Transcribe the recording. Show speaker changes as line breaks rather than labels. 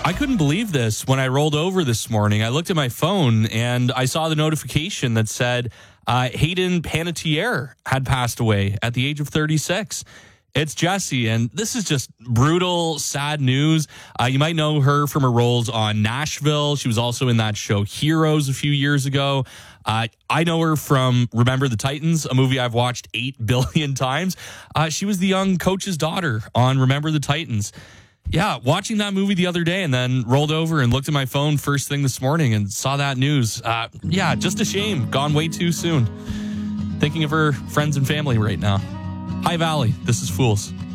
I couldn't believe this when I rolled over this morning. I looked at my phone and I saw the notification that said Hayden Panettiere had passed away at the age of 36. It's Jessie, and this is just brutal, sad news. You might know her from her roles on Nashville. She was also in that show Heroes a few years ago. I know her from Remember the Titans, a movie I've watched 8 billion times. She was the young coach's daughter on Remember the Titans. Yeah, watching that movie the other day and then rolled over and looked at my phone first thing this morning and saw that news. Yeah, just a shame. Gone way too soon. Thinking of her friends and family right now. High Valley, this is Fools.